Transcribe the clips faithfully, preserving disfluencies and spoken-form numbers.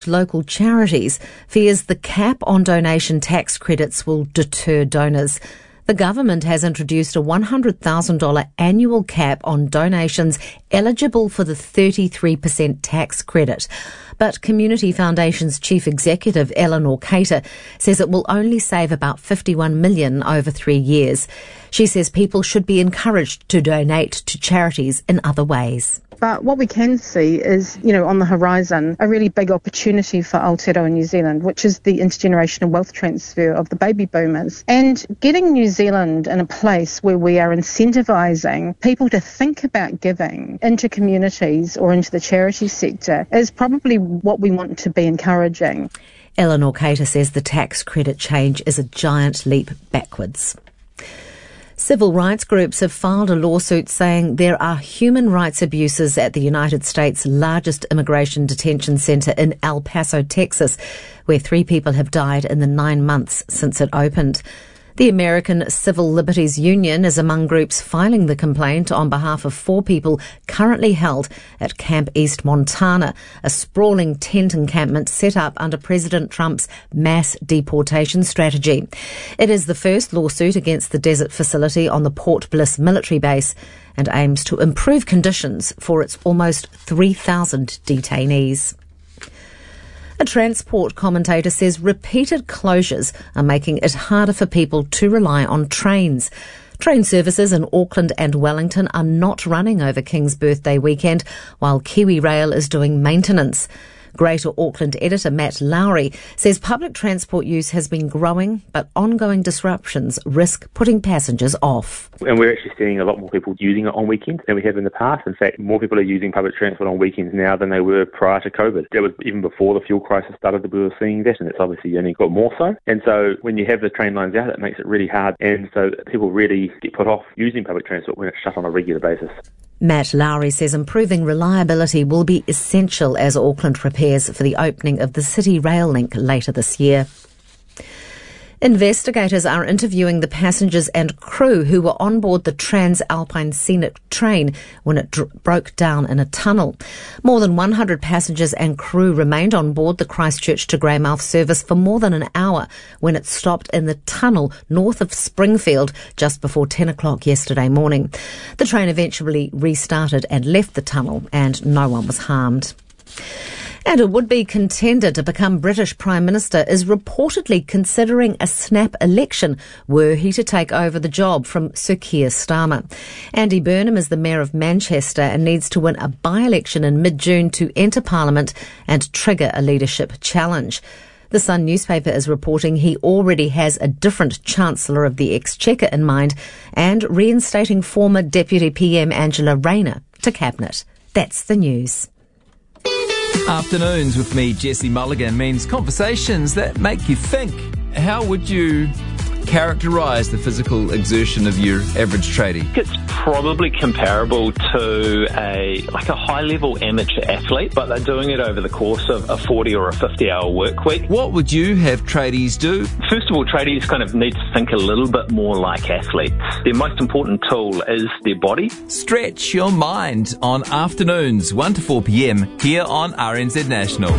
Local Charities fears the cap on donation tax credits will deter donors. The government has introduced a one hundred thousand dollars annual cap on donations eligible for the thirty-three percent tax credit. But Community Foundation's Chief Executive Eleanor Cater says it will only save about fifty-one million dollars over three years. She says people should be encouraged to donate to charities in other ways. But what we can see is, you know, on the horizon, a really big opportunity for Aotearoa New Zealand, which is the intergenerational wealth transfer of the baby boomers. And getting New Zealand in a place where we are incentivising people to think about giving into communities or into the charity sector is probably what we want to be encouraging. Eleanor Cater says the tax credit change is a giant leap backwards. Civil rights groups have filed a lawsuit saying there are human rights abuses at the United States' largest immigration detention centre in El Paso, Texas, where three people have died in the nine months since it opened. The American Civil Liberties Union is among groups filing the complaint on behalf of four people currently held at Camp East Montana, a sprawling tent encampment set up under President Trump's mass deportation strategy. It is the first lawsuit against the desert facility on the Port Bliss military base and aims to improve conditions for its almost three thousand detainees. A transport commentator says repeated closures are making it harder for people to rely on trains. Train services in Auckland and Wellington are not running over King's Birthday weekend, while KiwiRail is doing maintenance. Greater Auckland editor Matt Lowry says public transport use has been growing, but ongoing disruptions risk putting passengers off. And we're actually seeing a lot more people using it on weekends than we have in the past. In fact, more people are using public transport on weekends now than they were prior to COVID. That was even before the fuel crisis started that we were seeing that, and it's obviously only got more so. And so when you have the train lines out, it makes it really hard. And so people really get put off using public transport when it's shut on a regular basis. Matt Lowry says improving reliability will be essential as Auckland prepares for the opening of the City Rail Link later this year. Investigators are interviewing the passengers and crew who were on board the Transalpine Scenic train when it dr- broke down in a tunnel. More than one hundred passengers and crew remained on board the Christchurch to Greymouth service for more than an hour when it stopped in the tunnel north of Springfield just before ten o'clock yesterday morning. The train eventually restarted and left the tunnel and no one was harmed. And a would-be contender to become British Prime Minister is reportedly considering a snap election were he to take over the job from Sir Keir Starmer. Andy Burnham is the Mayor of Manchester and needs to win a by-election in mid-June to enter Parliament and trigger a leadership challenge. The Sun newspaper is reporting he already has a different Chancellor of the Exchequer in mind and reinstating former Deputy P M Angela Rayner to Cabinet. That's the news. Afternoons with me, Jesse Mulligan, means conversations that make you think. How would you characterise the physical exertion of your average tradie? It's probably comparable to a like a high-level amateur athlete, but they're doing it over the course of a forty or a fifty-hour work week. What would you have tradies do? First of all, tradies kind of need to think a little bit more like athletes. Their most important tool is their body. Stretch your mind on afternoons, one to four p.m. here on R N Z National.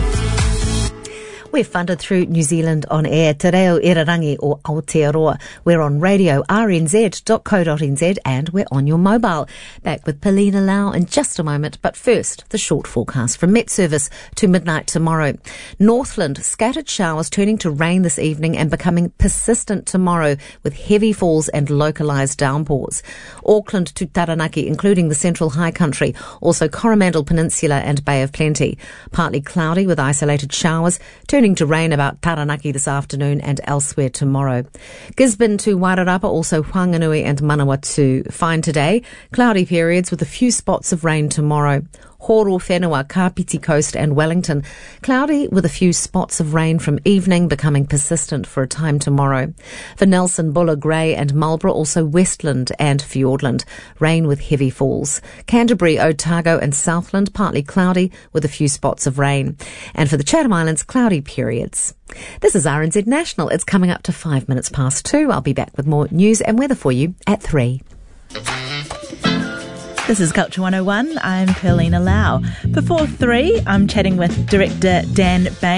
We're funded through New Zealand On Air, Te Reo Irarangi o Aotearoa. We're on radio, r n z dot co dot n z, and we're on your mobile. Back with Paulina Lau in just a moment, but first, the short forecast from Met Service to midnight tomorrow. Northland, scattered showers turning to rain this evening and becoming persistent tomorrow with heavy falls and localised downpours. Auckland to Taranaki, including the Central High Country, also Coromandel Peninsula and Bay of Plenty. Partly cloudy with isolated showers, turning to rain about Taranaki this afternoon and elsewhere tomorrow. Gisborne to Wairarapa, also Whanganui and Manawatu. Fine today, cloudy periods with a few spots of rain tomorrow. Horo Whenua, Kapiti Coast and Wellington. Cloudy with a few spots of rain from evening, becoming persistent for a time tomorrow. For Nelson, Buller, Grey and Marlborough, also Westland and Fiordland. Rain with heavy falls. Canterbury, Otago and Southland, partly cloudy with a few spots of rain. And for the Chatham Islands, cloudy periods. This is R N Z National. It's coming up to five minutes past two. I'll be back with more news and weather for you at three. This is Culture one oh one. I'm Paulina Lau. Before three, I'm chatting with director Dan Bain.